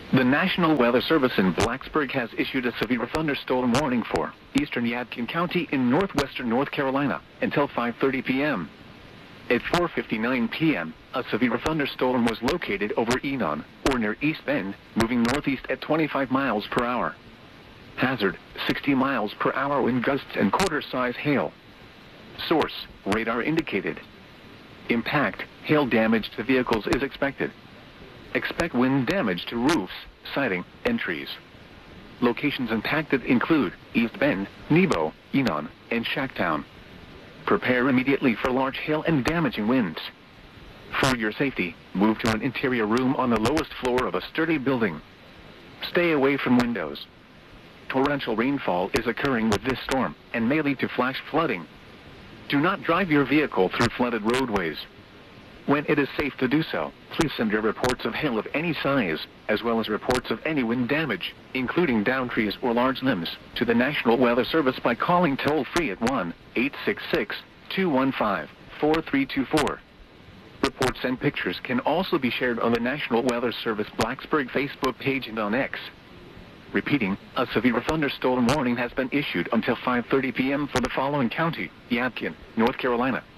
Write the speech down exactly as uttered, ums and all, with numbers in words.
The National Weather Service in Blacksburg has issued a severe thunderstorm warning for eastern Yadkin County in northwestern North Carolina until five thirty p m At four fifty-nine p m, a severe thunderstorm was located over Enon, or near East Bend, moving northeast at twenty-five miles per hour. Hazard, sixty miles per hour wind gusts and quarter-size hail. Source, radar indicated. Impact, hail damage to vehicles is expected. Expect wind damage to roofs, siding, and trees. Locations impacted include East Bend, Nebo, Enon, and Shacktown. Prepare immediately for large hail and damaging winds. For your safety, move to an interior room on the lowest floor of a sturdy building. Stay away from windows. Torrential rainfall is occurring with this storm and may lead to flash flooding. Do not drive your vehicle through flooded roadways. When it is safe to do so, please send your reports of hail of any size, as well as reports of any wind damage, including downed trees or large limbs, to the National Weather Service by calling toll-free at one eight six six, two one five, four three two four. Reports and pictures can also be shared on the National Weather Service Blacksburg Facebook page and on X. Repeating, a severe thunderstorm warning has been issued until five thirty p m for the following county: Yadkin, North Carolina,